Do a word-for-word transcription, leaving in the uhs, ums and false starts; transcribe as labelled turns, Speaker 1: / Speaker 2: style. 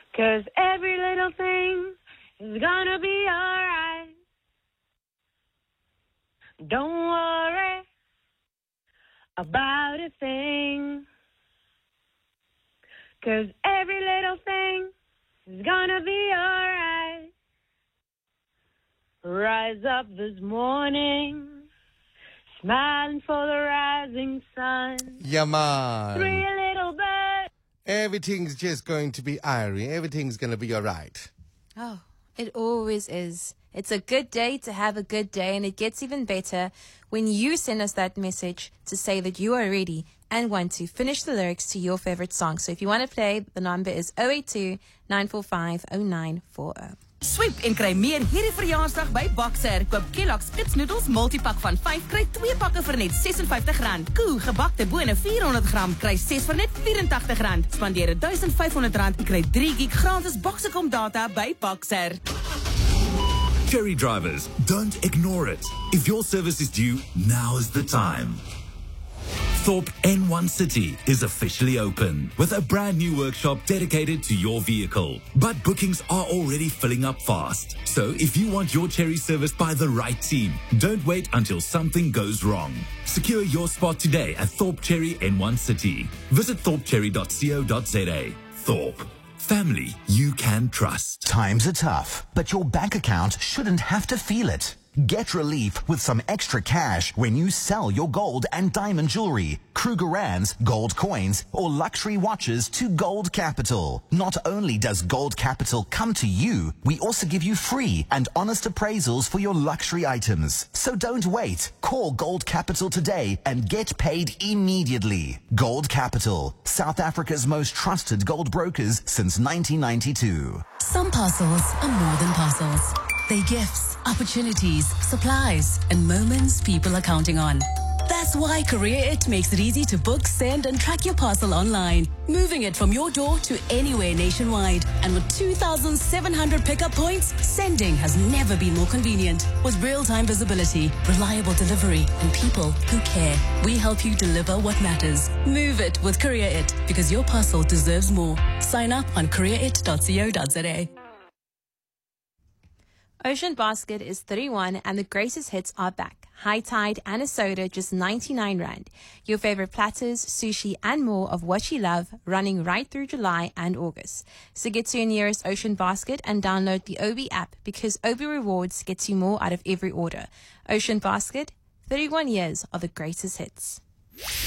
Speaker 1: 'Cause every little thing is gonna be alright. Don't worry about a thing. 'Cause every little thing is gonna be alright. Rise up this morning, smiling for the rising sun.
Speaker 2: Yeah, man.
Speaker 1: Three little birds.
Speaker 2: Everything's just going to be airy. Everything's going to be all right.
Speaker 3: Oh, it always is. It's a good day to have a good day, and it gets even better when you send us that message to say that you are ready and want to finish the lyrics to your favorite song. So if you want to play, the number is zero eight two, nine four five, zero nine four zero.
Speaker 4: Sweep en kry meer hierdie verjaarsdag by Boxer. Koop Kellogg's Spitsnoedels multipak van vyf, kry twee pakke vir net R vyfenses rand. Koe gebakte bone vierhonderd gram, kry ses vir net R vyf eenentagtig rand. Spandeer R vijfduizend vijfhonderd rand en kry drie gig gratis Boxercom data by Boxer.
Speaker 5: Cherry drivers, don't ignore it. If your service is due, now is the time. Thorpe N one City is officially open with a brand new workshop dedicated to your vehicle. But bookings are already filling up fast. So if you want your Cherry serviced by the right team, don't wait until something goes wrong. Secure your spot today at Thorpe Cherry N one City. Visit thorpe cherry dot co dot za. Thorpe. Family you can trust.
Speaker 6: Times are tough, but your bank account shouldn't have to feel it. Get relief with some extra cash when you sell your gold and diamond jewelry, Krugerrands, gold coins, or luxury watches to Gold Capital. Not only does Gold Capital come to you, we also give you free and honest appraisals for your luxury items. So don't wait. Call Gold Capital today and get paid immediately. Gold Capital, South Africa's most trusted gold brokers since nineteen ninety-two.
Speaker 7: Some parcels are more than parcels. They're gifts, opportunities, supplies, and moments people are counting on. That's why Career It makes it easy to book, send, and track your parcel online, moving it from your door to anywhere nationwide. And with two thousand seven hundred pickup points, sending has never been more convenient. With real-time visibility, reliable delivery, and people who care, we help you deliver what matters. Move it with Career It, because your parcel deserves more. Sign up on career it dot co dot za.
Speaker 3: Ocean Basket is thirty-one and the greatest hits are back. High Tide and a soda, just ninety-nine rand. Your favorite platters, sushi and more of what you love, running right through July and August. So get to your nearest Ocean Basket and download the Obi app, because Obi Rewards gets you more out of every order. Ocean Basket, thirty-one years of the greatest hits.